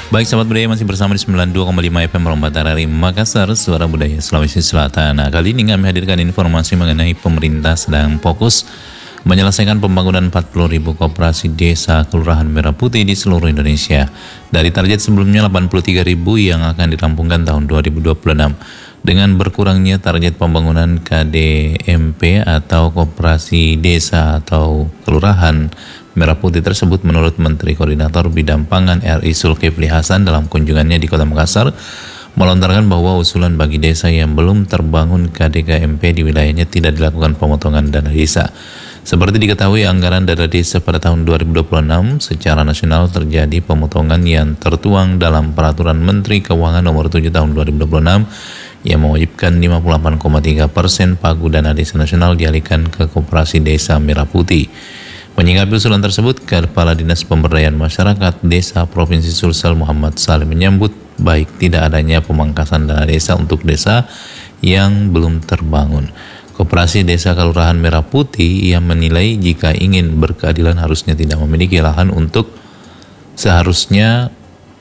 Baik sahabat budaya, masih bersama di 92,5 FM Rombatara Makassar, Suara Budaya Sulawesi Selatan. Nah, kali ini kami hadirkan informasi mengenai pemerintah sedang fokus menyelesaikan pembangunan 40.000 koperasi desa Kelurahan Merah Putih di seluruh Indonesia. Dari target sebelumnya 83.000 yang akan dirampungkan tahun 2026. Dengan berkurangnya target pembangunan KDMP atau Koperasi Desa atau Kelurahan Merah Putih tersebut, menurut Menteri Koordinator Bidang Pangan RI Zulkifli Hasan dalam kunjungannya di Kota Makassar, melontarkan bahwa usulan bagi desa yang belum terbangun KDKMP di wilayahnya tidak dilakukan pemotongan dana desa. Seperti diketahui, anggaran dana desa pada tahun 2026 secara nasional terjadi pemotongan yang tertuang dalam Peraturan Menteri Keuangan Nomor 7 Tahun 2026 yang mewajibkan 58,3% pagu dana desa nasional dialihkan ke Koperasi Desa Merah Putih. Menyikapi usulan tersebut, Kepala Dinas Pemberdayaan Masyarakat Desa Provinsi Sulsel Muhammad Salim menyambut baik tidak adanya pemangkasan dana desa untuk desa yang belum terbangun. Koperasi Desa Kelurahan Merah Putih yang menilai jika ingin berkeadilan harusnya tidak memiliki lahan untuk seharusnya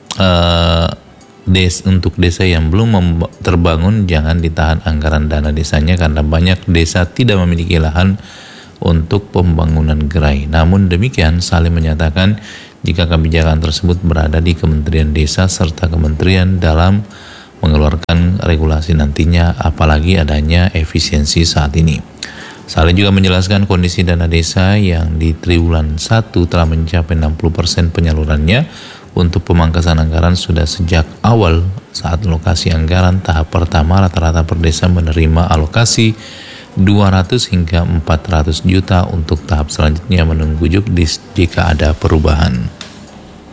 untuk desa yang belum terbangun jangan ditahan anggaran dana desanya karena banyak desa tidak memiliki lahan untuk pembangunan gerai. Namun demikian, Salim menyatakan jika kebijakan tersebut berada di Kementerian Desa serta Kementerian dalam mengeluarkan regulasi nantinya, apalagi adanya efisiensi saat ini. Salim juga menjelaskan kondisi dana desa yang di triwulan 1 telah mencapai 60% penyalurannya. Untuk pemangkasan anggaran sudah sejak awal saat alokasi anggaran tahap pertama rata-rata per desa menerima alokasi 200 hingga 400 juta, untuk tahap selanjutnya menunggu jukdis jika ada perubahan.